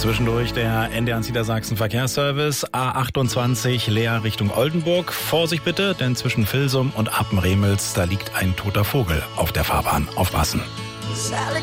Zwischendurch der NDR Niedersachsen Verkehrsservice A28 Leer Richtung Oldenburg. Vorsicht bitte, denn zwischen Vilsum und Appenremels, da liegt ein toter Vogel auf der Fahrbahn. Aufpassen. Sally